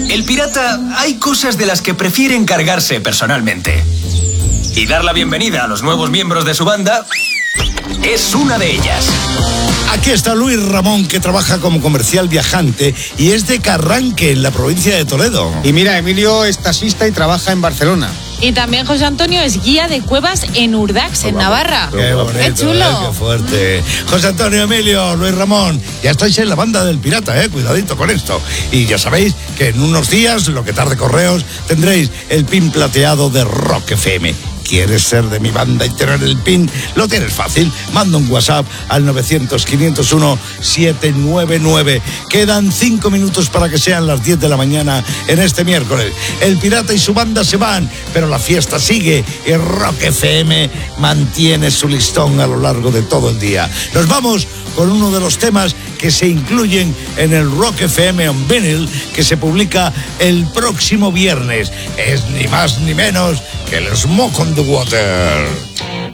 El pirata hay cosas de las que prefiere encargarse personalmente. Y dar la bienvenida a los nuevos miembros de su banda es una de ellas. Aquí está Luis Ramón, que trabaja como comercial viajante y es de Carranque, en la provincia de Toledo. Y mira, Emilio es taxista y trabaja en Barcelona. Y también José Antonio es guía de cuevas en Urdax, en Navarra. Qué bonito, qué chulo. Qué fuerte. José Antonio, Emilio, Luis Ramón, ya estáis en la banda del pirata, cuidadito con esto. Y ya sabéis que en unos días, lo que tarde Correos, tendréis el pin plateado de Rock FM. ¿Quieres ser de mi banda y tener el pin? Lo tienes fácil. Manda un WhatsApp al 900-501-799. Quedan 5 minutos para que sean las 10 de la mañana en este miércoles. El pirata y su banda se van, pero la fiesta sigue y Rock FM mantiene su listón a lo largo de todo el día. Nos vamos con uno de los temas que se incluyen en el Rock FM on Vinyl, que se publica el próximo viernes. Es ni más ni menos que el Smoke on the Water.